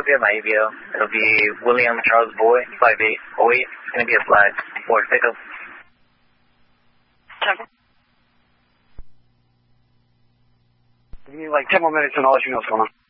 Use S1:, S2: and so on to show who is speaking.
S1: will be at my ABL. It'll be William Charles Boy, 5808. It's going to be a flag. Ford pickup.
S2: Give me like 10 more minutes and I'll let you know what's going on.